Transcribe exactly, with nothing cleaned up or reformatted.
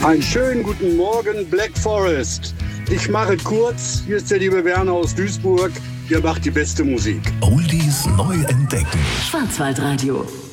Einen schönen guten Morgen, Black Forest. Ich mache kurz. Hier ist der liebe Werner aus Duisburg. Ihr macht die beste Musik. Oldies neu entdecken. Schwarzwaldradio.